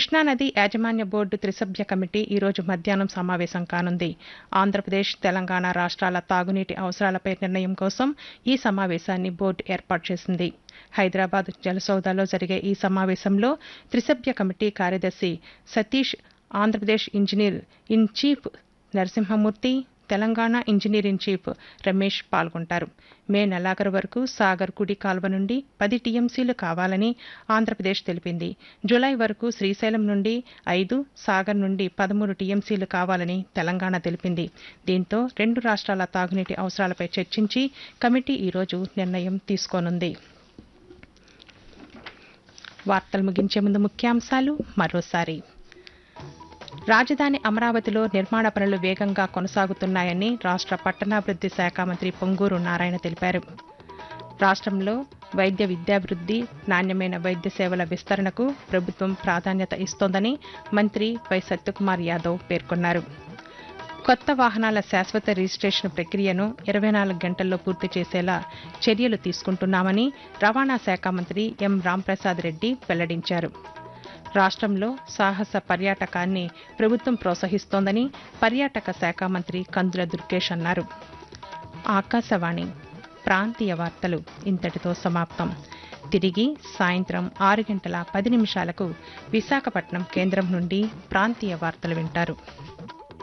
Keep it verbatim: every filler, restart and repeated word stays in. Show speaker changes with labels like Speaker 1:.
Speaker 1: కృష్ణానది యాజమాన్య బోర్డు త్రిసభ్య కమిటీ ఈరోజు మధ్యాహ్నం సమావేశం కానుంది. ఆంధ్రప్రదేశ్, తెలంగాణ రాష్ట్రాల తాగునీటి అవసరాలపై నిర్ణయం కోసం ఈ సమావేశాన్ని బోర్డు ఏర్పాటు చేసింది. హైదరాబాద్ జలసౌదాలో జరిగే ఈ సమావేశంలో త్రిసభ్య కమిటీ కార్యదర్శి Satish, Andhra Pradesh engineer in chief Narasimhamurthy, Telangana engineer in chief Ramesh పాల్గొంటారు. మే నెలాఖరు వరకు సాగర్ కుడి కాల్వ నుండి పది టీఎంసీలు కావాలని ఆంధ్రప్రదేశ్ తెలిపింది. జులై వరకు శ్రీశైలం నుండి ఐదు, సాగర్ నుండి పదమూడు టీఎంసీలు కావాలని తెలంగాణ తెలిపింది. దీంతో రెండు రాష్ట్రాల తాగునీటి అవసరాలపై చర్చించి కమిటీ ఈరోజు నిర్ణయం తీసుకోనుంది. వార్తలు ముగించే ముందు ముఖ్యాంశాలు మరోసారి. రాజధాని అమరావతిలో నిర్మాణ పనులు వేగంగా కొనసాగుతున్నాయని రాష్ట్ర పట్టణాభివృద్ది శాఖ మంత్రి పొంగూరు నారాయణ తెలిపారు. రాష్ట్రంలో వైద్య విద్యాభివృద్ది, నాణ్యమైన వైద్య సేవల విస్తరణకు ప్రభుత్వం ప్రాధాన్యత ఇస్తోందని మంత్రి వై సత్యకుమార్ యాదవ్ పేర్కొన్నారు. కొత్త వాహనాల శాశ్వత రిజిస్ట్రేషన్ ప్రక్రియను ఇరవై నాలుగు గంటల్లో పూర్తి చేసేలా చర్యలు తీసుకుంటున్నామని రవాణా శాఖ మంత్రి ఎం రాంప్రసాద్ రెడ్డి వెల్లడించారు. రాష్ట్రంలో సాహస పర్యాటకాన్ని ప్రభుత్వం ప్రోత్సహిస్తోందని పర్యాటక శాఖ మంత్రి కందుల దుర్గేష్ అన్నారు. ఆకాశవాణి ప్రాంతీయ వార్తలు ఇంతటితో సమాప్తం. తిరిగి సాయంత్రం ఆరు గంటల పది నిమిషాలకు విశాఖపట్నం కేంద్రం నుండి ప్రాంతీయ వార్తలు వింటారు.